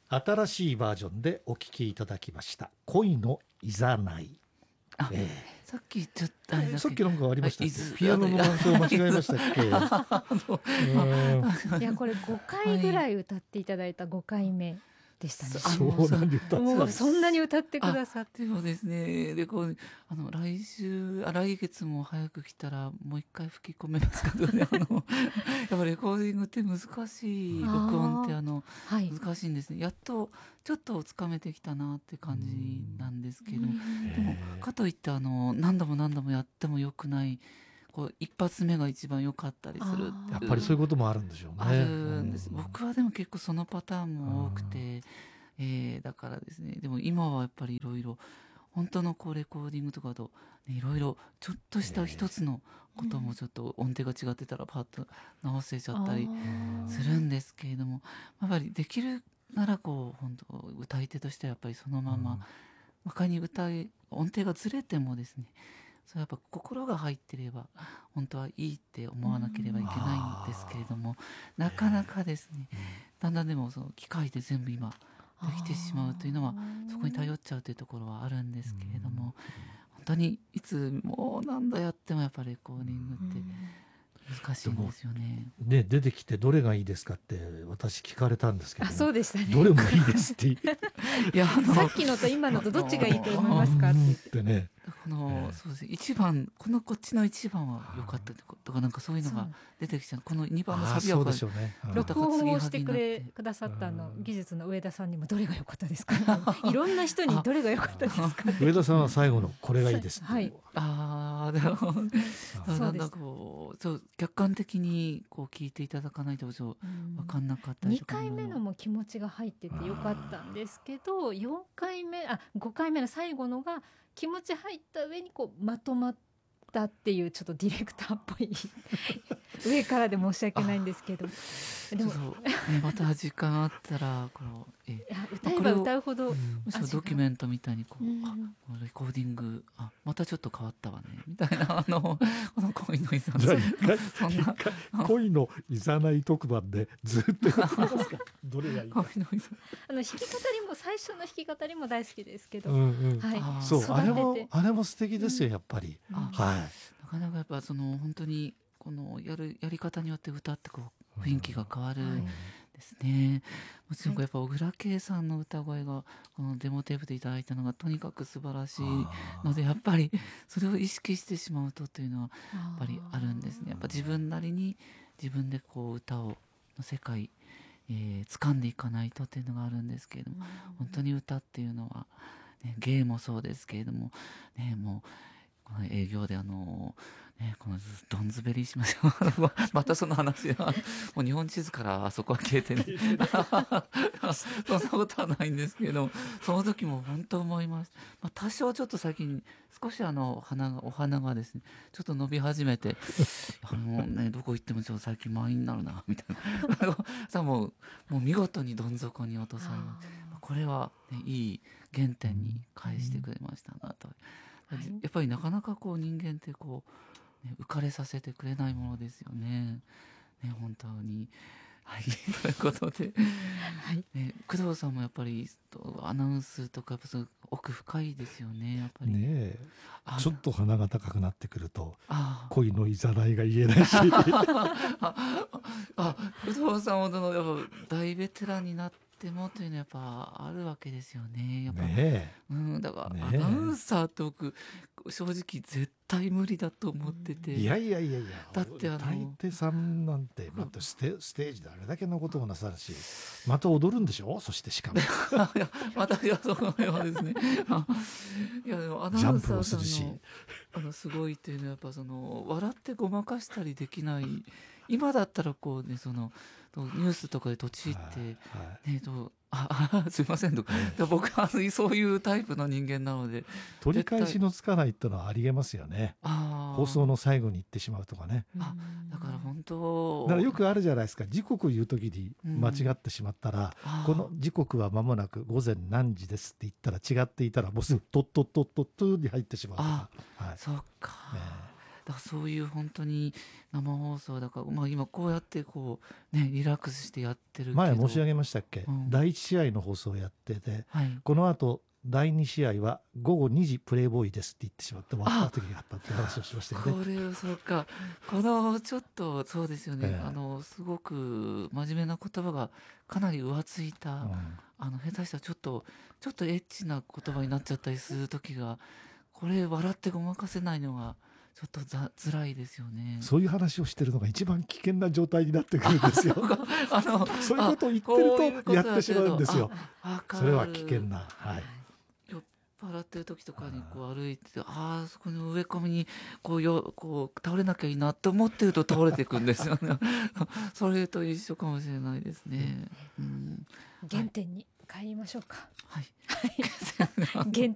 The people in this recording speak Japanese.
新しいバージョンでお聞きいただきました恋のいざない。 あ、さっきちょっとあれだっけ、 さっきなんかありましたっけ、 はい、 ピアノの伴奏間違えましたっけいやこれ5回ぐらい歌っていただいた5回目でしたね。 そうなんで歌ってもうそんなに歌ってくださってでもですね、でこう来月も早く来たらもう一回吹き込めますけどねやっぱレコーディングって難しい、録音って難しいんですね。やっとちょっとつかめてきたなって感じなんですけども、でもかといって何度も何度もやってもよくない、こう一発目が一番良かったりするってやっぱりそういうこともあるんでしょうね。 あるんです。僕はでも結構そのパターンも多くて、だからですね、でも今はやっぱりいろいろ本当のこうレコーディングとかだといろいろちょっとした一つのこともちょっと音程が違ってたらパッと直せちゃったりするんですけれども、やっぱりできるならこう本当歌い手としてはやっぱりそのまま他に音程がずれてもですね、それやっぱ心が入ってれば本当はいいって思わなければいけないんですけれども、なかなかですね、だんだんでもその機械で全部今できてしまうというのはそこに頼っちゃうというところはあるんですけれども、本当にいつも何度やってもやっぱりレコーディングって難しいんですよね。 ね、出てきてどれがいいですかって私聞かれたんですけど、 そうでしたね、 どれもいいですっていやさっきのと今のとどっちがいいと思いますかって言ってね、 そうですね、1番こっちの1番は良かったとかなんかそういうのが出てきちゃう。この2番のサビは録音をしてくださった技術の上田さんにもどれが良かったですかいろんな人にどれが良かったですか上田さんは最後のこれがいいですって、 はい、 でもなんかこう客観的にこう聞いていただかないと分かんなかったりとか、 2回目のも気持ちが入っててよかったんですけど、5回目の最後のが気持ち入った上にこうまとまったっていうちょっとディレクターっぽい上からで申し訳ないんですけど、でもまた時間あったら歌えば歌うほどむしろドキュメントみたいにこうレコーディングまたちょっと変わったわねみたいなこの恋のいざない恋のいざない特番でずっとやってますかどれがいいか。 弾き語りも最初の弾き語りも大好きですけど、 そうあれも素敵ですよやっぱり、なかなかやっぱ本当にこのやり方によって歌ってこう雰囲気が変わるんですね。もちろんやっぱ小倉圭さんの歌声がこのデモテープでいただいたのがとにかく素晴らしいので、やっぱりそれを意識してしまうというのはやっぱりあるんですね。やっぱ自分なりに自分でこう歌の世界掴んでいかないとっていうのがあるんですけれども、本当に歌っていうのは、芸もそうですけれども、もうこの営業でこのどんずべりしましょうまたその話はもう日本地図からあそこは消えてねそんなことはないんですけど、その時も本当思います。多少ちょっと最近少しお花がですねちょっと伸び始めてどこ行ってもちょっと最近満員になるなみたいなさもう見事にどん底に落とされます。これは、いい原点に返してくれましたなと。やっぱりなかなかこう人間ってこう、浮かれさせてくれないものですよね。本当に。ということで、工藤さんもやっぱりアナウンスとか奥深いですよねやっぱり。 ちょっと鼻が高くなってくると恋のいざないが言えないし工藤さんほどのやっぱ大ベテランになってもというのはやっぱあるわけですよね。やっぱだからアナウンサーって僕正直絶対無理だと思ってて、 いやだって歌い手さんなんてまたステージであれだけのことをなさるし、また踊るんでしょ。そしてしかもまたそうですねいやでもアナウンサーさんのすごいっていうのはやっぱ笑ってごまかしたりできない。今だったらこうねニュースとかで土地ってすいませんとか僕はそういうタイプの人間なので取り返しのつかないってのはありえますよね。放送の最後に言ってしまうとかね。 だから本当だからよくあるじゃないですか。時刻を言う時に間違ってしまったら、この時刻は間もなく午前何時ですって言ったら違っていたらもうすぐトットットットットに入ってしまうとか。 そうか、 だからそういう本当に生放送だから、まあ、今こうやってこう、ね、リラックスしてやってるけど、 前申し上げましたっけ、 うん第1試合の放送をやってて、 はい、 この後第2試合は午後2時プレイボーイですって言ってしまって終わった時があったって話をしましたよね。 これそうか、このちょっとそうですよね、 ええすごく真面目な言葉がかなり浮ついた、 うん下手したらちょっとエッチな言葉になっちゃったりする時が、これ笑ってごまかせないのがちょっと辛いですよね。 そういう話をしてるのが一番危険な状態になってくるんですよ。そういうことを言こういうってることとやってしまうんですよ。 わかる。 それは危険な、はい、 酔っ払ってる時とかにこう歩いてて、そこの植え込みにこう倒れなきゃいいなって思ってると倒れていくんですよね。それと一緒かもしれないですね。うん、 原点に帰りましょうか。 はい。 原点